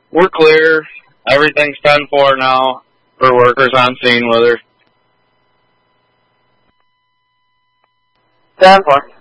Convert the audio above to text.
We're clear. Everything's 10-4 now for workers on scene with her. 10-4.